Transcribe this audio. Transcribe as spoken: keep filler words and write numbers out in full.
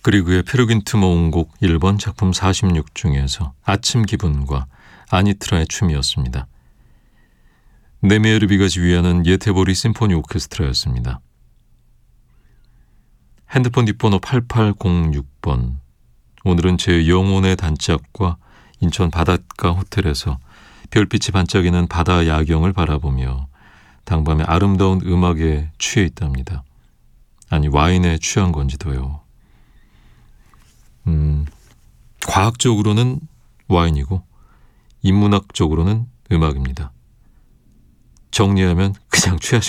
그리그의 페르긴트 모음곡 일 번 작품 사십육 중에서 아침 기분과 아니트라의 춤이었습니다. 네메르비가 지휘하는 예테보리 심포니 오케스트라였습니다. 핸드폰 뒷번호 팔팔공육 번. 오늘은 제 영혼의 단짝과 인천 바닷가 호텔에서 별빛이 반짝이는 바다 야경을 바라보며 당밤의 아름다운 음악에 취해 있답니다. 아니, 와인에 취한 건지도요. 음, 과학적으로는 와인이고 인문학적으로는 음악입니다. 정리하면 그냥 취하신